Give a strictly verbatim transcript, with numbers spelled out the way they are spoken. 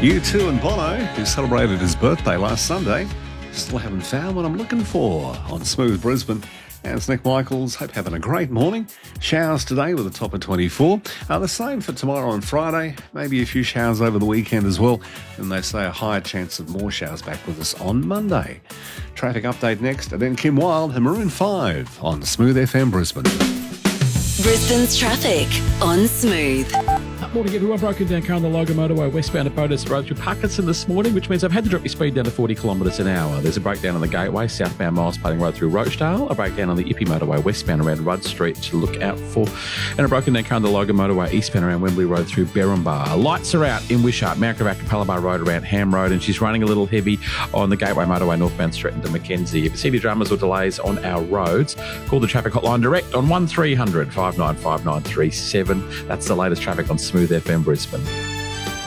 U two and Bono, who celebrated his birthday last Sunday, still haven't found what I'm looking for on Smooth Brisbane. And it's Nick Michaels. Hope you're having a great morning. Showers today with a top of twenty-four. Uh, the same for tomorrow and Friday. Maybe a few showers over the weekend as well. And they say a higher chance of more showers back with us on Monday. Traffic update next. And then Kim Wilde and Maroon five on Smooth F M Brisbane. Brisbane's traffic on Smooth. Morning everyone, broken down car on the Logan motorway westbound at Bodas Road through Parkinson this morning, which means I've had to drop your speed down to forty kilometres an hour. There's a breakdown on the Gateway, southbound Miles Plating Road through Rochdale, a breakdown on the Ippy motorway westbound around Rudd Street to look out for, and a broken down car on the Logan motorway eastbound around Wembley Road through Berrinbar. Lights are out in Wishart, Mount Gravatt, Capella Road around Ham Road, and she's running a little heavy on the Gateway motorway northbound Stretton to Mackenzie. If you see any dramas or delays on our roads, call the traffic hotline direct on one three hundred, five nine five nine three seven. That's the latest traffic on Smooth F M Brisbane.